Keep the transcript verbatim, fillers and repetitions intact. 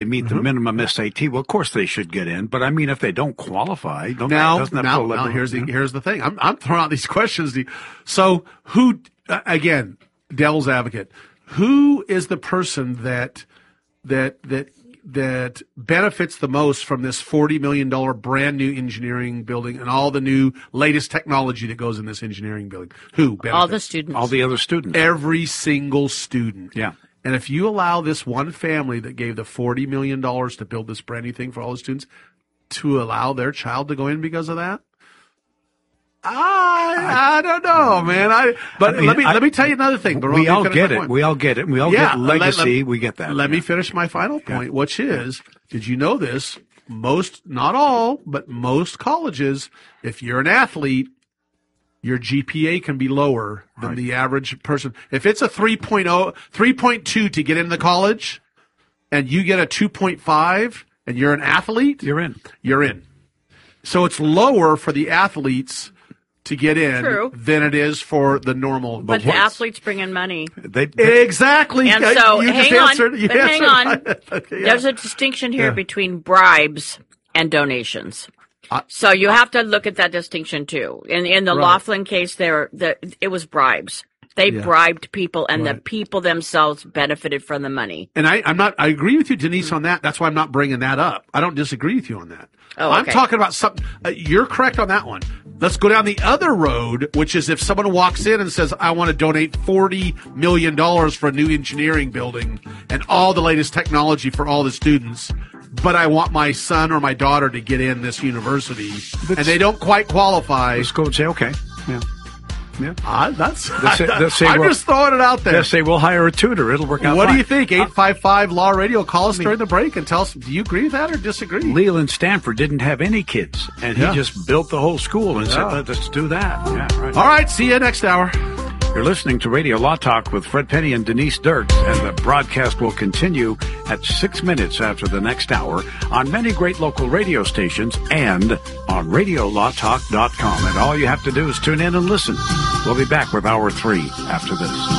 meet Mm-hmm. the minimum S A T, well, of course they should get in. But I mean, if they don't qualify, don't Now, doesn't that now, pull now them- here's the yeah. here's the thing. I'm I'm throwing out these questions. To you. So who uh, again, devil's advocate? Who is the person that that that that benefits the most from this forty million dollars brand new engineering building and all the new latest technology that goes in this engineering building? Who benefits? All the students. All the other students. Every single student. Yeah. And if you allow this one family that gave the forty million dollars to build this brand new thing for all the students to allow their child to go in because of that, I I don't know, man. I but I mean, let me I- let me tell you another thing. But We let me all finish get my it. point. We all get it. We all Yeah, get let- legacy. let- we get that. Let me Yeah. finish my final point, which is, did you know this? Most, not all, but most colleges, if you're an athlete, your G P A can be lower than Right. the average person. If it's a three point oh, three point two to get into college, and you get a two point five, and you're an athlete, You're in. you're in. So it's lower for the athletes to get in True. than it is for the normal. But the ones. athletes bring in money. They, they Exactly. And Yeah, so, you just hang on, answered, you but hang answered on. my- Okay, yeah. There's a distinction here Yeah. between bribes and donations. I- So you have to look at that distinction too. In in the Right. Laughlin case, there the, it was bribes. They Yeah. bribed people, and the Right. people themselves benefited from the money. And I, I'm not. I agree with you, Denise, on that. That's why I'm not bringing that up. I don't disagree with you on that. Oh, I'm okay. talking about something. Uh, you're correct on that one. Let's go down the other road, which is if someone walks in and says, "I want to donate forty million dollars for a new engineering building and all the latest technology for all the students." But I want my son or my daughter to get in this university, and they don't quite qualify. Let's go and say, okay. Yeah. Yeah. Uh, that's. They'll say- they'll say, I'm well- just throwing it out there. They'll say, we'll hire a tutor. It'll work out What do fine. you think? eight five five Law Radio. Call us during the break and tell us, do you agree with that or disagree? Leland Stanford didn't have any kids, and he Yeah. just built the whole school and Yeah. said, let's do that. Yeah, right. All right. See you next hour. You're listening to Radio Law Talk with Fred Penny and Denise Dirks, and the broadcast will continue at six minutes after the next hour on many great local radio stations and on radio law talk dot com. And all you have to do is tune in and listen. We'll be back with hour three after this.